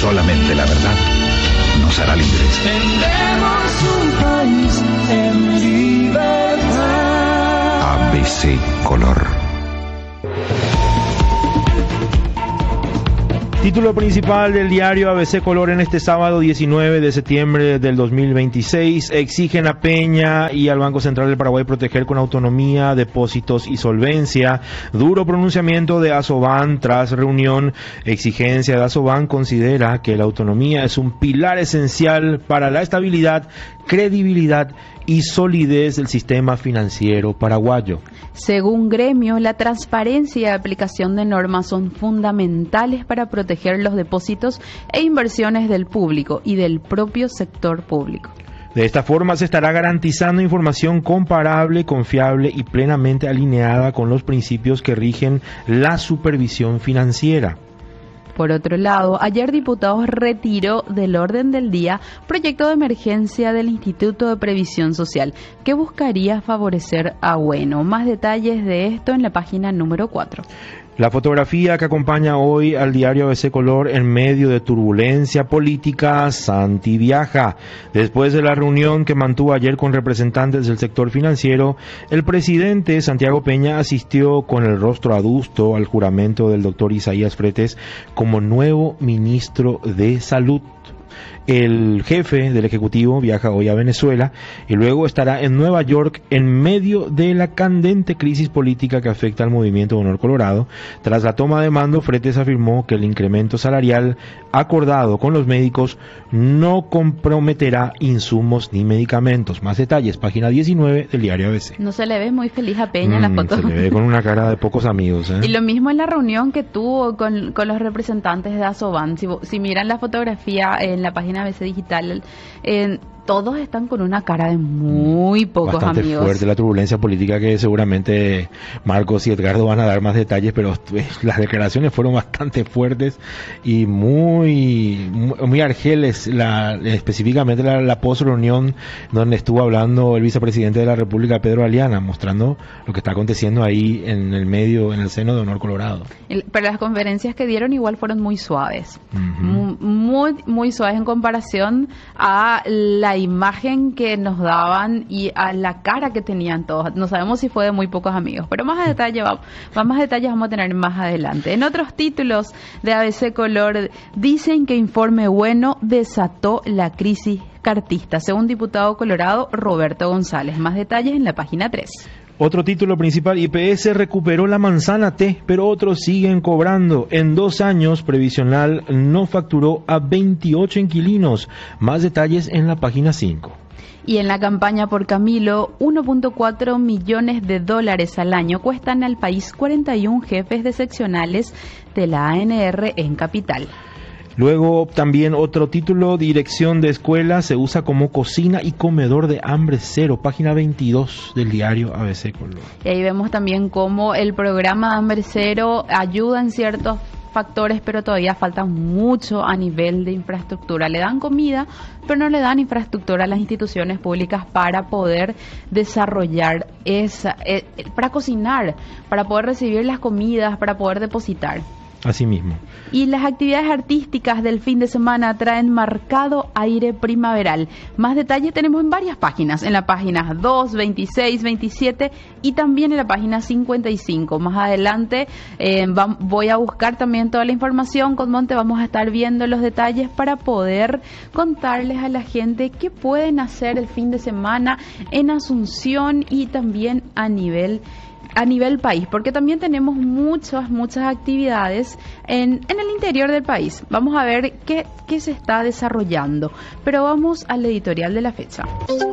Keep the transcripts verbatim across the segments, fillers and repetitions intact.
Solamente la verdad nos hará libres. Tendremos un país en libertad. A B C Color. Título principal del diario A B C Color en este sábado diecinueve de septiembre del dos mil veintiséis. Exigen a Peña y al Banco Central del Paraguay proteger con autonomía, depósitos y solvencia. Duro pronunciamiento de Asoban tras reunión. Exigencia de Asoban considera que la autonomía es un pilar esencial para la estabilidad, credibilidad y solidez del sistema financiero paraguayo. Según gremio, la transparencia y aplicación de normas son fundamentales para proteger los depósitos e inversiones del público y del propio sector público. De esta forma se estará garantizando información comparable, confiable y plenamente alineada con los principios que rigen la supervisión financiera. Por otro lado, ayer diputados retiró del orden del día proyecto de emergencia del Instituto de Previsión Social que buscaría favorecer a Bueno. Más detalles de esto en la página número cuatro. La fotografía que acompaña hoy al diario A B C Color en medio de turbulencia política, Santi viaja. Después de la reunión que mantuvo ayer con representantes del sector financiero, el presidente Santiago Peña asistió con el rostro adusto al juramento del doctor Isaías Fretes como nuevo ministro de Salud. El jefe del Ejecutivo viaja hoy a Venezuela y luego estará en Nueva York en medio de la candente crisis política que afecta al movimiento Honor Colorado. Tras la toma de mando, Fretes afirmó que el incremento salarial acordado con los médicos no comprometerá insumos ni medicamentos. Más detalles, página diecinueve del diario A B C. No se le ve muy feliz a Peña mm, en la foto. Se le ve con una cara de pocos amigos. ¿eh? Y lo mismo en la reunión que tuvo con, con los representantes de Asoban. Si, si miran la fotografía en la página A B C Digital, eh, todos están con una cara de muy pocos Bastante amigos. Bastante fuerte la turbulencia política que seguramente Marcos y Edgardo van a dar más detalles, pero las declaraciones fueron bastante fuertes y muy muy, muy argeles, la, específicamente la, la post-reunión donde estuvo hablando el vicepresidente de la República, Pedro Aliana, mostrando lo que está aconteciendo ahí en el medio, en el seno de Honor Colorado. El, pero las conferencias que dieron igual fueron muy suaves, uh-huh. muy, muy suaves en comparación a la imagen que nos daban y a la cara que tenían todos. No sabemos si fue de muy pocos amigos, pero más a detalle vamos, más detalles vamos a tener más adelante. En otros títulos de A B C Color dicen que informe Bueno desató la crisis cartista, según diputado colorado Roberto González. Más detalles en la página tres. Otro título principal, I P S recuperó la manzana T, pero otros siguen cobrando. En dos años, Previsional no facturó a veintiocho inquilinos. Más detalles en la página cinco. Y en la campaña por Camilo, uno punto cuatro millones de dólares al año cuestan al país cuarenta y uno jefes de seccionales de la A N R en Capital. Luego también otro título, dirección de escuela se usa como cocina y comedor de hambre cero, página veintidós del diario A B C Color. Y ahí vemos también cómo el programa Hambre Cero ayuda en ciertos factores, pero todavía falta mucho a nivel de infraestructura. Le dan comida, pero no le dan infraestructura a las instituciones públicas para poder desarrollar esa, eh, para cocinar, para poder recibir las comidas, para poder depositar. Así mismo. Y las actividades artísticas del fin de semana traen marcado aire primaveral. Más detalles tenemos en varias páginas, en la página dos, veintiséis, veintisiete y también en la página cincuenta y cinco. Más adelante eh, va, voy a buscar también toda la información. Con Monte vamos a estar viendo los detalles para poder contarles a la gente qué pueden hacer el fin de semana en Asunción y también a nivel a nivel país, porque también tenemos muchas, muchas actividades en, en el interior del país. Vamos a ver qué, qué se está desarrollando, pero vamos al editorial de la fecha.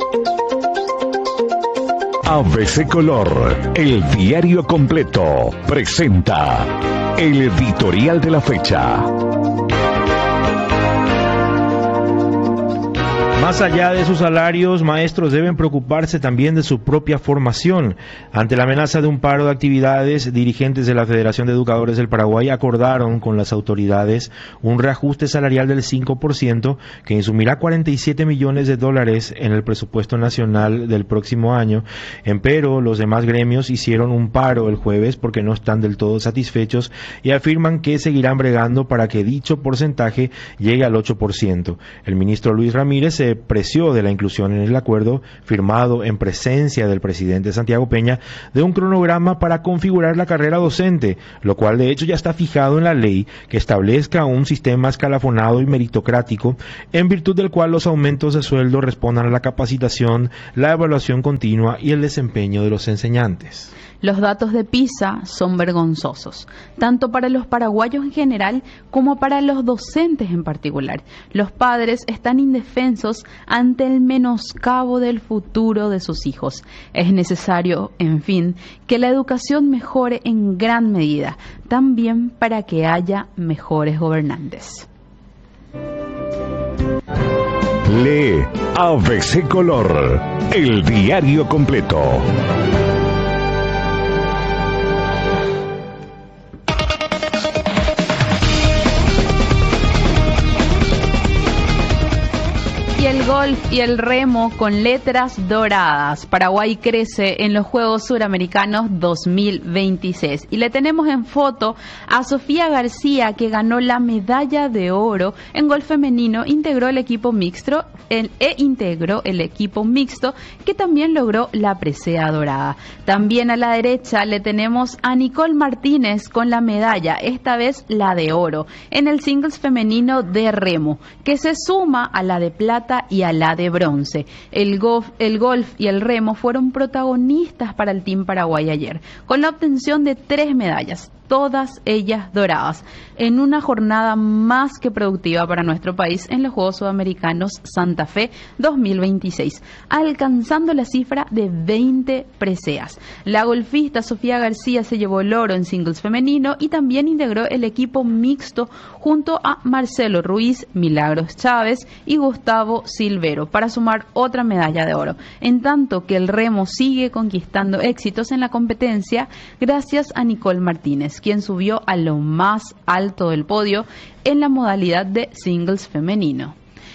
A B C Color, el diario completo, presenta el editorial de la fecha. Más allá de sus salarios, maestros deben preocuparse también de su propia formación. Ante la amenaza de un paro de actividades, dirigentes de la Federación de Educadores del Paraguay acordaron con las autoridades un reajuste salarial del cinco por ciento que insumirá cuarenta y siete millones de dólares en el presupuesto nacional del próximo año. Empero, los demás gremios hicieron un paro el jueves porque no están del todo satisfechos y afirman que seguirán bregando para que dicho porcentaje llegue al ocho por ciento. El ministro Luis Ramírez se preció de la inclusión en el acuerdo firmado en presencia del presidente Santiago Peña de un cronograma para configurar la carrera docente, lo cual de hecho ya está fijado en la ley que establezca un sistema escalafonado y meritocrático en virtud del cual los aumentos de sueldo respondan a la capacitación, la evaluación continua y el desempeño de los enseñantes. Los datos de PISA son vergonzosos, tanto para los paraguayos en general como para los docentes en particular. Los padres están indefensos ante el menoscabo del futuro de sus hijos. Es necesario, en fin, que la educación mejore en gran medida, también para que haya mejores gobernantes. Lee A B C Color, el diario completo. Y el golf y el remo con letras doradas. Paraguay crece en los Juegos Suramericanos dos mil veintiséis. Y le tenemos en foto a Sofía García, que ganó la medalla de oro en golf femenino, integró el equipo mixto el, e integró el equipo mixto que también logró la presea dorada. También a la derecha le tenemos a Nicole Martínez con la medalla, esta vez la de oro, en el singles femenino de remo, que se suma a la de plata y a la de bronce. El golf, el golf y el remo fueron protagonistas para el Team Paraguay ayer, con la obtención de tres medallas, todas ellas doradas, en una jornada más que productiva para nuestro país en los Juegos Sudamericanos Santa Fe dos mil veintiséis, alcanzando la cifra de veinte preseas. La golfista Sofía García se llevó el oro en singles femenino y también integró el equipo mixto junto a Marcelo Ruiz, Milagros Chávez y Gustavo Silvero para sumar otra medalla de oro, en tanto que el remo sigue conquistando éxitos en la competencia gracias a Nicole Martínez, quien subió a lo más alto del podio en la modalidad de singles femenino.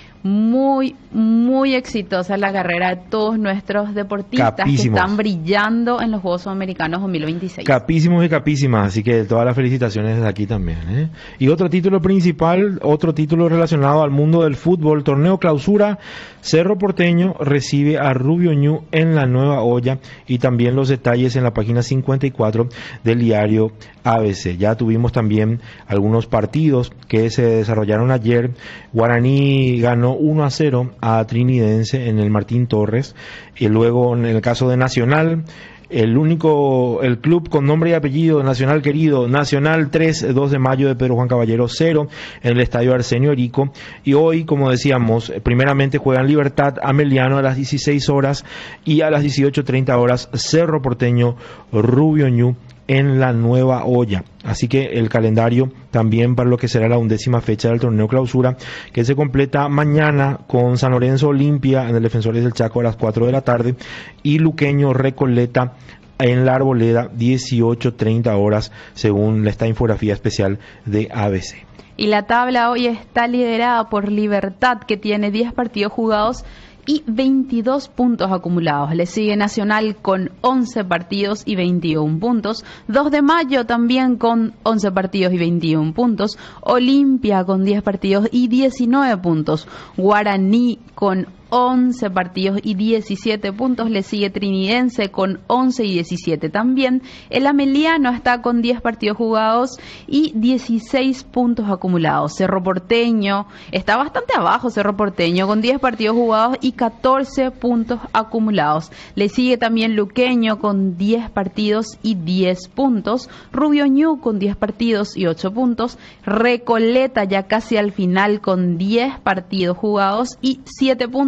Muy, muy exitosa la carrera de todos nuestros deportistas Capísimos. que están brillando en los Juegos Sudamericanos dos mil veintiséis. Capísimos y capísimas, así que todas las felicitaciones desde aquí también, ¿eh? Y otro título principal, otro título relacionado al mundo del fútbol, torneo clausura, Cerro Porteño recibe a Rubio Ñu en la Nueva Olla, y también los detalles en la página cincuenta y cuatro del diario A B C. Ya tuvimos también algunos partidos que se desarrollaron ayer. Guaraní ganó uno a cero a Trinidense en el Martín Torres, y luego en el caso de Nacional, el único, el club con nombre y apellido, Nacional querido, Nacional tres, dos de mayo de Pedro Juan Caballero cero en el estadio Arsenio Erico. Y hoy, como decíamos, primeramente juegan Libertad Ameliano a las dieciséis horas y a las dieciocho treinta horas Cerro Porteño Rubio Ñu en la Nueva Olla. Así que el calendario también para lo que será la undécima fecha del torneo clausura, que se completa mañana con San Lorenzo Olimpia en el Defensores del Chaco a las cuatro de la tarde y Luqueño Recoleta en la Arboleda dieciocho treinta horas, según esta infografía especial de A B C. Y la tabla hoy está liderada por Libertad, que tiene diez partidos jugados y veintidós puntos acumulados. Le sigue Nacional con once partidos y veintiún puntos. dos de mayo también con once partidos y veintiún puntos. Olimpia con diez partidos y diecinueve puntos. Guaraní con once partidos y diecisiete puntos. Le sigue Trinidense con once y diecisiete también. El Ameliano está con diez partidos jugados y dieciséis puntos acumulados. Cerro Porteño está bastante abajo, Cerro Porteño, con diez partidos jugados y catorce puntos acumulados. Le sigue también Luqueño con diez partidos y diez puntos. Rubio Ñu con diez partidos y ocho puntos. Recoleta ya casi al final con diez partidos jugados y siete puntos.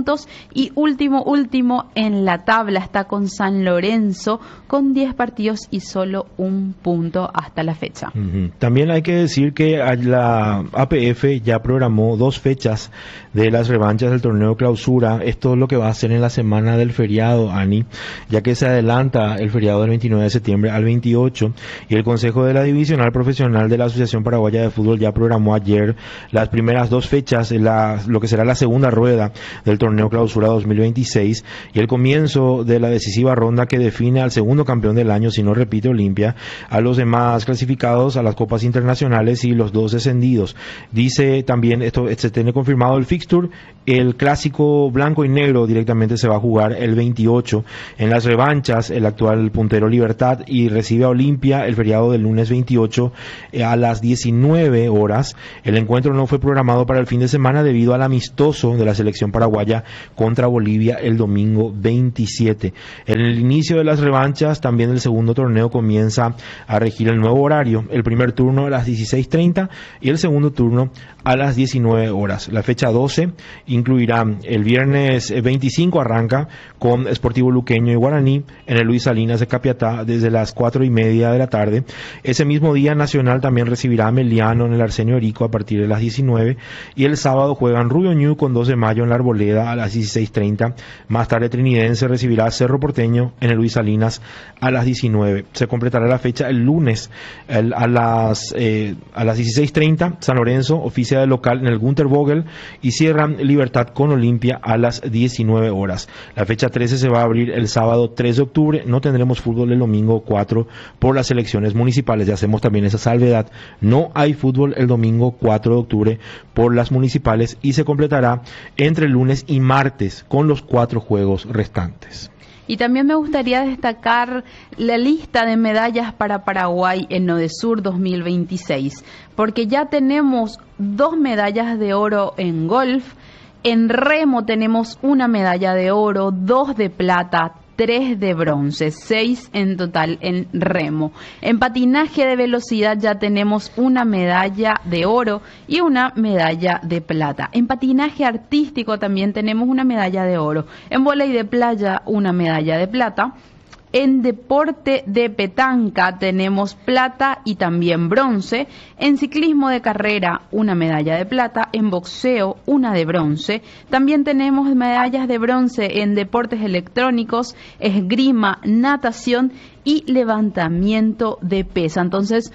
puntos. Y último, último en la tabla está con San Lorenzo con diez partidos y solo un punto hasta la fecha. Uh-huh. También hay que decir que la A P F ya programó dos fechas de las revanchas del torneo clausura. Esto es lo que va a hacer en la semana del feriado, Ani, ya que se adelanta el feriado del veintinueve de septiembre al veintiocho, y el Consejo de la Divisional Profesional de la Asociación Paraguaya de Fútbol ya programó ayer las primeras dos fechas, la, lo que será la segunda rueda del torneo clausura dos mil veintiséis, y el comienzo de la decisiva ronda que define al segundo campeón del año, si no repite Olimpia, a los demás clasificados a las copas internacionales y los dos descendidos. Dice también, esto se tiene confirmado el fixture, el clásico blanco y negro directamente se va a jugar el veintiocho. En las revanchas, el actual puntero Libertad y recibe a Olimpia el feriado del lunes veintiocho eh, a las diecinueve horas. El encuentro no fue programado para el fin de semana debido al amistoso de la selección paraguaya contra Bolivia el domingo veintisiete. En el inicio de las revanchas, también el segundo torneo comienza a regir el nuevo horario. El primer turno a las dieciséis treinta y el segundo turno a las diecinueve horas. La fecha doce incluirá el viernes veinticinco, arranca con Sportivo Luqueño y Guaraní en el Luis Salinas de Capiatá desde las cuatro y media de la tarde. Ese mismo día Nacional también recibirá a Meliano en el Arsenio Erico a partir de las diecinueve, y el sábado juegan Rubio Ñu con dos de mayo en la Arboleda a las dieciséis treinta. Más tarde Trinidense recibirá a Cerro Porteño en el Luis Salinas a las diecinueve. Se completará la fecha el lunes el, a las eh, a las dieciséis treinta. San Lorenzo oficia de local en el Gunter Vogel y cierran Libertad con Olimpia a las diecinueve horas. La fecha trece se va a abrir el sábado tres de octubre. No tendremos fútbol el domingo cuatro por las elecciones municipales. Ya hacemos también esa salvedad. No hay fútbol el domingo cuatro de octubre por las municipales, y se completará entre lunes y martes con los cuatro juegos restantes. Y también me gustaría destacar la lista de medallas para Paraguay en Nodesur dos mil veintiséis, porque ya tenemos dos medallas de oro en golf, en remo tenemos una medalla de oro, dos de plata, tres de bronce, seis en total en remo. En patinaje de velocidad ya tenemos una medalla de oro y una medalla de plata. En patinaje artístico también tenemos una medalla de oro. En vóley de playa una medalla de plata. En deporte de petanca tenemos plata y también bronce. En ciclismo de carrera una medalla de plata. En boxeo una de bronce. También tenemos medallas de bronce en deportes electrónicos, esgrima, natación y levantamiento de pesa. Entonces,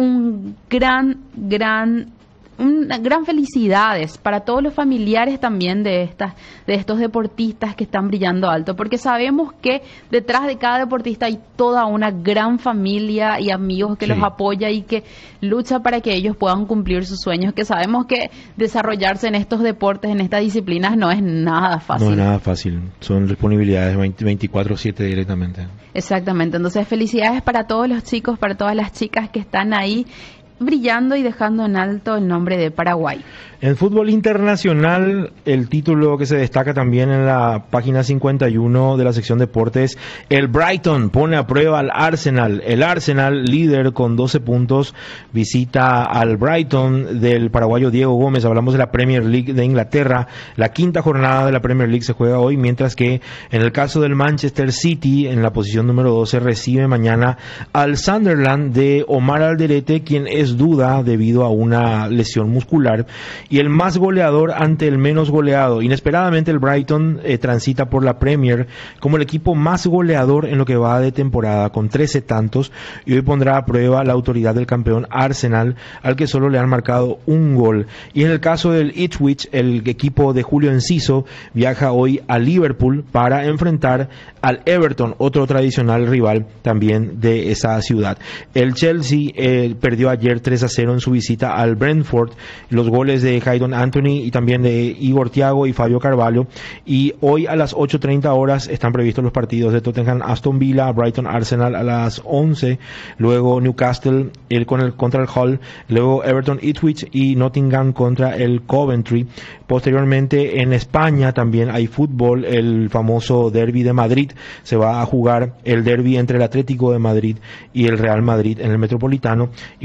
un gran, gran... Una gran felicidades para todos los familiares también de estas de estos deportistas que están brillando alto, porque sabemos que detrás de cada deportista hay toda una gran familia y amigos que sí. los apoya y que lucha para que ellos puedan cumplir sus sueños, que sabemos que desarrollarse en estos deportes, en estas disciplinas no es nada fácil. No es nada fácil, son disponibilidades veinticuatro siete directamente. Exactamente, entonces felicidades para todos los chicos, para todas las chicas que están ahí brillando y dejando en alto el nombre de Paraguay. En fútbol internacional, el título que se destaca también en la página cincuenta y uno de la sección deportes, el Brighton pone a prueba al Arsenal. El Arsenal, líder con doce puntos, visita al Brighton del paraguayo Diego Gómez. Hablamos de la Premier League de Inglaterra. La quinta jornada de la Premier League se juega hoy, mientras que en el caso del Manchester City, en la posición número doce, recibe mañana al Sunderland de Omar Alderete, quien es duda debido a una lesión muscular, y el más goleador ante el menos goleado. Inesperadamente el Brighton eh, transita por la Premier como el equipo más goleador en lo que va de temporada, con trece tantos, y hoy pondrá a prueba la autoridad del campeón Arsenal, al que solo le han marcado un gol. Y en el caso del Ipswich, el equipo de Julio Enciso viaja hoy a Liverpool para enfrentar al Everton, otro tradicional rival también de esa ciudad. El Chelsea eh, perdió ayer tres a cero en su visita al Brentford, los goles de Haydon Anthony y también de Igor Thiago y Fabio Carvalho. Y hoy a las ocho treinta horas están previstos los partidos de Tottenham Aston Villa, Brighton Arsenal a las once, luego Newcastle el, con el, contra el Hull, luego Everton Ipswich y Nottingham contra el Coventry. Posteriormente en España también hay fútbol, el famoso derbi de Madrid. Se va a jugar el derbi entre el Atlético de Madrid y el Real Madrid en el Metropolitano, y luego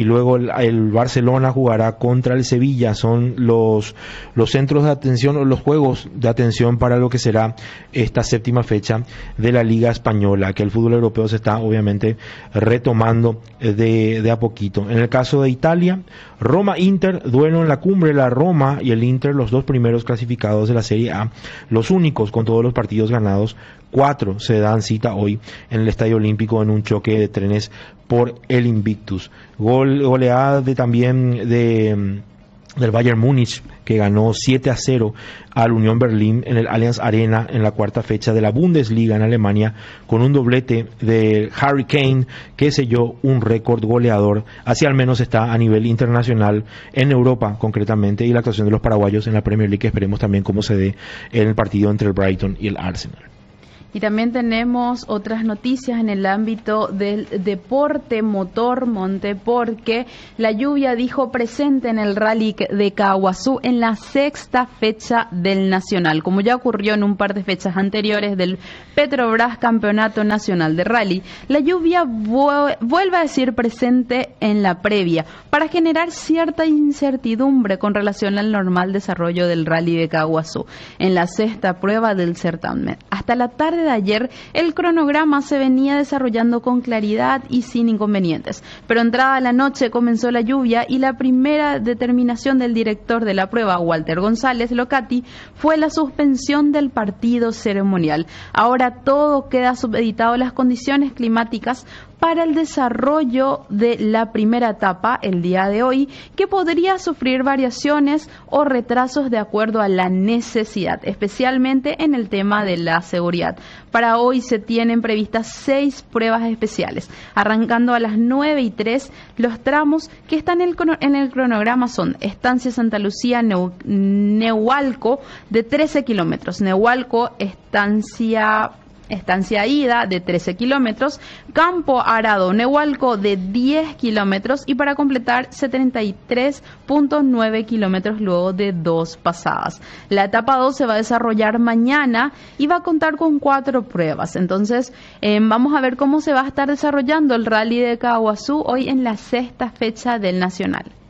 el, el Barcelona jugará contra el Sevilla. Son los, los centros de atención o los juegos de atención para lo que será esta séptima fecha de la Liga Española, que el fútbol europeo se está obviamente retomando de, de a poquito. En el caso de Italia, Roma-Inter, duelo en la cumbre, la Roma y el Inter, los dos primeros clasificados de la Serie A, los únicos con todos los partidos ganados. Cuatro se dan cita hoy en el Estadio Olímpico en un choque de trenes por el Invictus. Gol, goleada de, también de, del Bayern Múnich, que ganó siete a cero al Unión Berlín en el Allianz Arena en la cuarta fecha de la Bundesliga en Alemania, con un doblete de Harry Kane que selló un récord goleador. Así al menos está a nivel internacional en Europa concretamente, y la actuación de los paraguayos en la Premier League, que esperemos también cómo se dé en el partido entre el Brighton y el Arsenal. Y también tenemos otras noticias en el ámbito del deporte motor monte, porque la lluvia dijo presente en el Rally de Caaguazú en la sexta fecha del Nacional, como ya ocurrió en un par de fechas anteriores del Petrobras Campeonato Nacional de Rally. La lluvia vu- vuelve a decir presente en la previa para generar cierta incertidumbre con relación al normal desarrollo del Rally de Caaguazú en la sexta prueba del certamen. Hasta la tarde de ayer el cronograma se venía desarrollando con claridad y sin inconvenientes, pero entrada la noche comenzó la lluvia y la primera determinación del director de la prueba, Walter González Locati, fue la suspensión del partido ceremonial. Ahora todo queda supeditado a las condiciones climáticas para el desarrollo de la primera etapa el día de hoy, que podría sufrir variaciones o retrasos de acuerdo a la necesidad, especialmente en el tema de la seguridad. Para hoy se tienen previstas seis pruebas especiales, arrancando a las nueve y tres. Los tramos que están en el, en el cronograma son Estancia Santa Lucía, Neu, Nehualco, de trece kilómetros, Nehualco, Estancia... Estancia Ida de trece kilómetros, Campo Arado Nehualco de diez kilómetros, y para completar setenta y tres punto nueve kilómetros luego de dos pasadas. La etapa dos se va a desarrollar mañana y va a contar con cuatro pruebas. Entonces eh, vamos a ver cómo se va a estar desarrollando el Rally de Caaguazú hoy en la sexta fecha del Nacional.